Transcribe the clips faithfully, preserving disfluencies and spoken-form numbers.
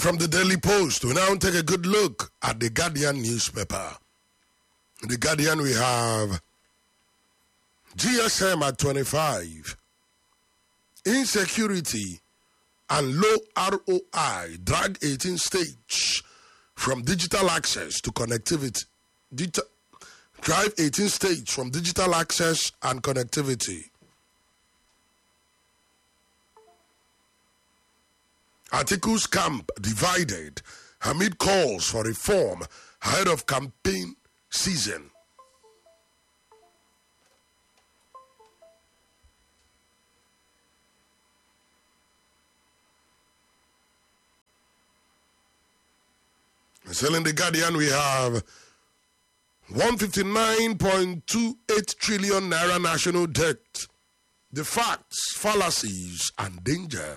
from the Daily Post, we now take a good look at the Guardian newspaper. In the Guardian, we have G S M at twenty-five. Insecurity and low R O I drag eighteen states from digital access to connectivity. Digi- drive eighteen states from digital access and connectivity. Articles camp divided amid calls for reform ahead of campaign season. Still in the Guardian, we have one hundred fifty-nine point two eight trillion naira national debt. The facts, fallacies, and danger.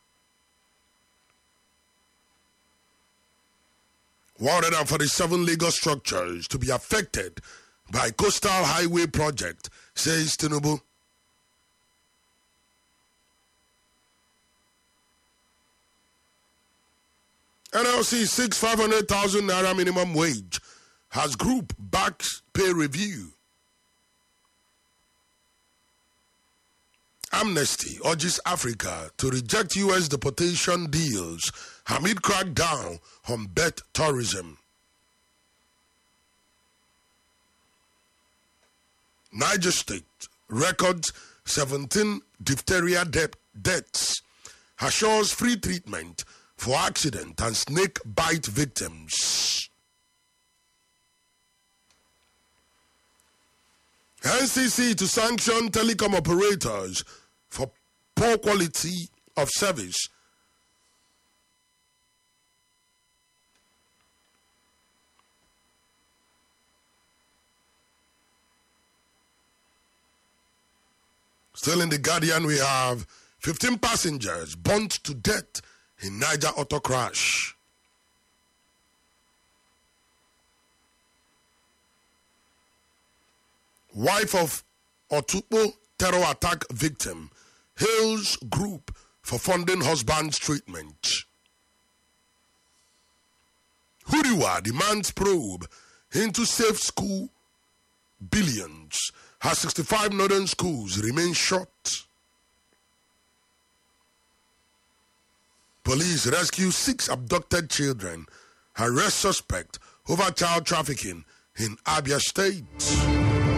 one hundred forty-seven legal structures to be affected by coastal highway project, says Tinubu. N L C seeks five hundred thousand naira minimum wage as group backs pay review. Amnesty urges Africa to reject U S deportation deals amid crackdown on bet tourism. Niger State records seventeen diphtheria de- deaths, assures free treatment for accident and snake bite victims. N C C to sanction telecom operators for poor quality of service. Still in the Guardian, we have fifteen passengers burnt to death in Niger auto crash. Wife of Otupo terror attack victim hails group for funding husband's treatment. Huriwa demands probe into safe school billions as sixty-five northern schools remain shut. Police rescue six abducted children, arrest suspect over child trafficking in Abia State.